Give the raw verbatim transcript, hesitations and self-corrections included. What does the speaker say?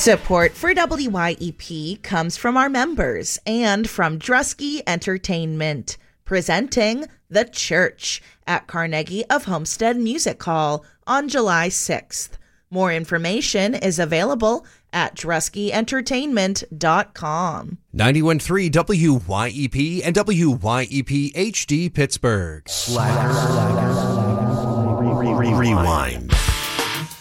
Support for W Y E P comes from our members and from Drusky Entertainment, presenting The Church at Carnegie of Homestead Music Hall on July sixth. More information is available at drusky entertainment dot com. ninety-one point three W Y E P and W Y E P H D Pittsburgh. Slacker. Rewind.